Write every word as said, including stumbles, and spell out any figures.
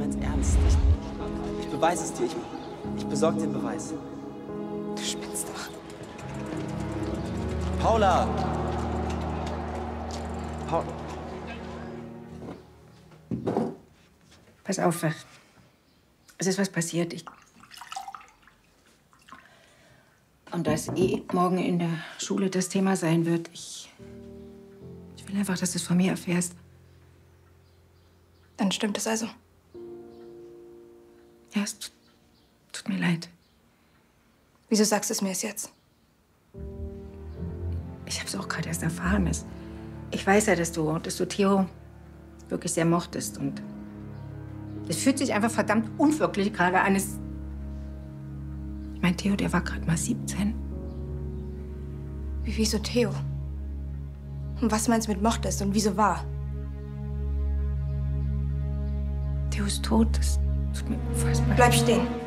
Moment ernst. Ich, ich beweise es dir. Ich, ich besorge den Beweis. Du spinnst doch. Paula! Paula. Pass auf, es ist was passiert. Ich Und da es eh morgen in der Schule das Thema sein wird, ich, ich will einfach, dass du es von mir erfährst. Dann stimmt es also. Ja, es tut, tut mir leid. Wieso sagst du es mir erst jetzt? Ich habe es auch gerade erst erfahren. Es, ich weiß ja, dass du, dass du Theo wirklich sehr mochtest. Und es fühlt sich einfach verdammt unwirklich gerade an. Es, mein Theo, der war gerade mal siebzehn. Wie, wieso Theo? Und was meinst du mit mochtest und wieso war? Theo ist tot. Das tut mir unfassbar. Bleib stehen.